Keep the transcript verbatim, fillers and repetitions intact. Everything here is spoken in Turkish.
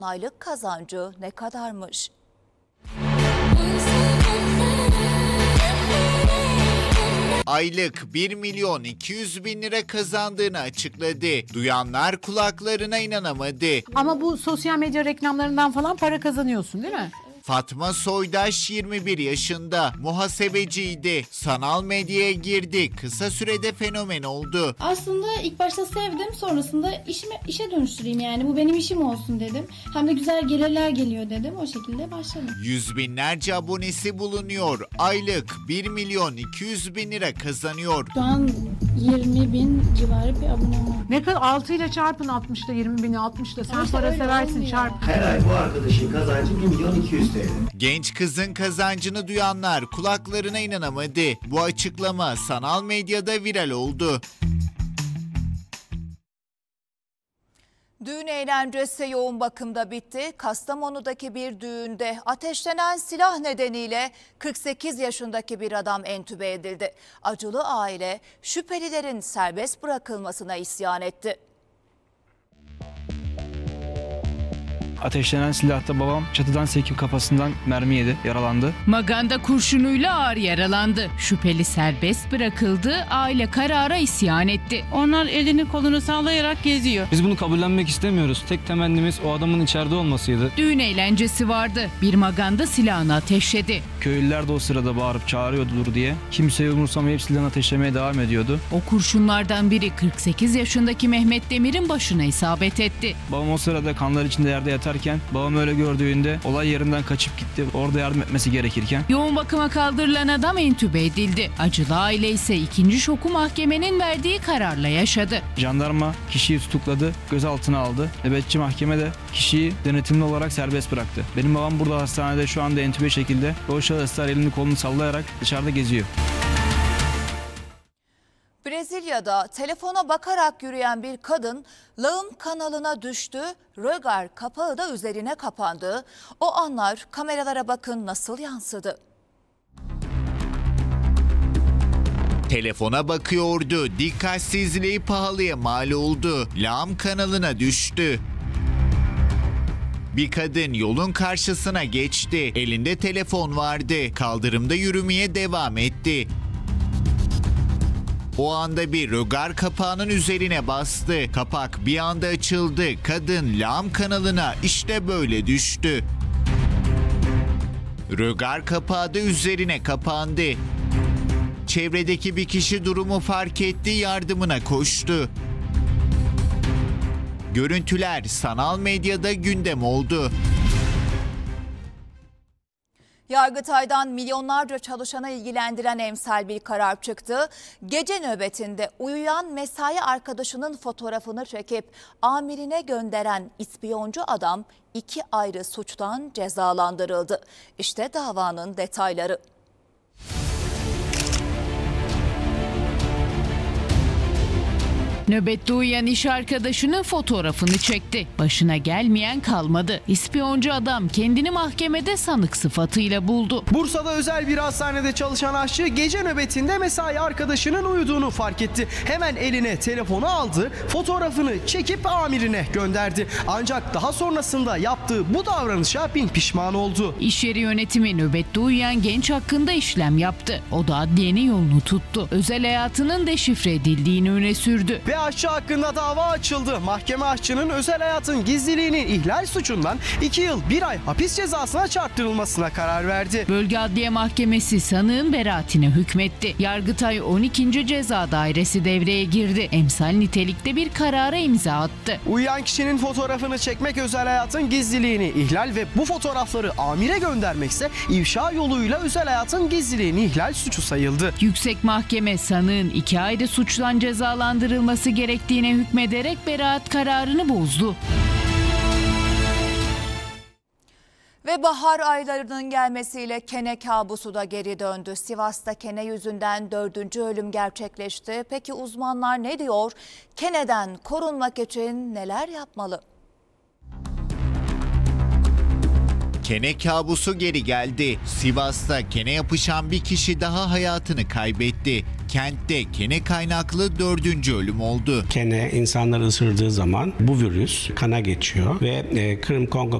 Aylık kazancı ne kadarmış? Aylık bir milyon iki yüz bin lira kazandığını açıkladı. Duyanlar kulaklarına inanamadı. Ama bu sosyal medya reklamlarından falan para kazanıyorsun değil mi? Fatma Soydaş yirmi bir yaşında, muhasebeciydi. Sanal medyaya girdi. Kısa sürede fenomen oldu. Aslında ilk başta sevdim, sonrasında işime, işe dönüştüreyim, yani bu benim işim olsun dedim. Hem de güzel gelirler geliyor dedim, o şekilde başladım. Yüz binlerce abonesi bulunuyor. Aylık bir milyon iki yüz bin lira kazanıyor. Şu an yirmi bin civarı bir abonem var. Ne kadar altı ile çarpın altmışla yirmi bini altmışla sen Ama işte para öyle seversin olmuyor. çarp. Her ay bu arkadaşın kazancı bir milyon iki yüz T L. Genç kızın kazancını duyanlar kulaklarına inanamadı. Bu açıklama sanal medyada viral oldu. Düğün eğlencesi yoğun bakımda bitti. Kastamonu'daki bir düğünde ateşlenen silah nedeniyle kırk sekiz yaşındaki bir adam entübe edildi. Acılı aile şüphelilerin serbest bırakılmasına isyan etti. Ateşlenen silahta babam çatıdan sekip kafasından mermi yedi, yaralandı. Maganda kurşunuyla ağır yaralandı. Şüpheli serbest bırakıldı, aile karara isyan etti. Onlar elini kolunu sallayarak geziyor. Biz bunu kabullenmek istemiyoruz. Tek temennimiz o adamın içeride olmasıydı. Düğün eğlencesi vardı. Bir maganda silahını ateşledi. Köylüler de o sırada bağırıp çağırıyordu dur diye. Kimseyi umursamayıp silahını ateşlemeye devam ediyordu. O kurşunlardan biri kırk sekiz yaşındaki Mehmet Demir'in başına isabet etti. Babam o sırada kanlar içinde yerde yatarken babam öyle gördüğünde olay yerinden kaçıp gitti. Orada yardım etmesi gerekirken. Yoğun bakıma kaldırılan adam entübe edildi. Acılı aile ise ikinci şoku mahkemenin verdiği kararla yaşadı. Jandarma kişiyi tutukladı, gözaltına aldı. Nöbetçi mahkeme de kişiyi denetimli olarak serbest bıraktı. Benim babam burada hastanede şu anda entübe şekilde o şahıslar elini kolunu sallayarak dışarıda geziyor. Brezilya'da telefona bakarak yürüyen bir kadın lağım kanalına düştü, rögar kapağı da üzerine kapandı. O anlar kameralara bakın nasıl yansıdı. Telefona bakıyordu. Dikkatsizliği pahalıya mal oldu. Lağım kanalına düştü. Bir kadın yolun karşısına geçti. Elinde telefon vardı. Kaldırımda yürümeye devam etti. O anda bir rögar kapağının üzerine bastı. Kapak bir anda açıldı. Kadın lağım kanalına işte böyle düştü. Rögar kapağı da üzerine kapandı. Çevredeki bir kişi durumu fark etti, yardımına koştu. Görüntüler sanal medyada gündem oldu. Yargıtay'dan milyonlarca çalışanı ilgilendiren emsal bir karar çıktı. Gece nöbetinde uyuyan mesai arkadaşının fotoğrafını çekip amirine gönderen ispiyoncu adam iki ayrı suçtan cezalandırıldı. İşte davanın detayları. Nöbette uyuyan iş arkadaşının fotoğrafını çekti. Başına gelmeyen kalmadı. İspiyoncu adam kendini mahkemede sanık sıfatıyla buldu. Bursa'da özel bir hastanede çalışan aşçı gece nöbetinde mesai arkadaşının uyuduğunu fark etti. Hemen eline telefonu aldı, fotoğrafını çekip amirine gönderdi. Ancak daha sonrasında yaptığı bu davranışa bin pişman oldu. İş yeri yönetimi nöbette uyuyan genç hakkında işlem yaptı. O da adliyenin yolunu tuttu. Özel hayatının deşifre edildiğini öne sürdü. Ve aşçı hakkında dava açıldı. Mahkeme aşçının özel hayatın gizliliğinin ihlal suçundan iki yıl bir ay hapis cezasına çarptırılmasına karar verdi. Bölge Adliye Mahkemesi sanığın beraatine hükmetti. Yargıtay on ikinci Ceza Dairesi devreye girdi. Emsal nitelikte bir karara imza attı. Uyuyan kişinin fotoğrafını çekmek özel hayatın gizliliğini ihlal ve bu fotoğrafları amire göndermekse ifşa yoluyla özel hayatın gizliliğini ihlal suçu sayıldı. Yüksek Mahkeme sanığın iki ayrı suçtan cezalandırılması gerektiğine hükmederek beraat kararını bozdu. Ve bahar aylarının gelmesiyle kene kabusu da geri döndü. Sivas'ta kene yüzünden dördüncü ölüm gerçekleşti. Peki uzmanlar ne diyor? Keneden korunmak için neler yapmalı? Kene kabusu geri geldi. Sivas'ta kene yapışan bir kişi daha hayatını kaybetti. kentte kene kaynaklı dördüncü ölüm oldu. Kene insanları ısırdığı zaman bu virüs kana geçiyor ve e, Kırım Kongo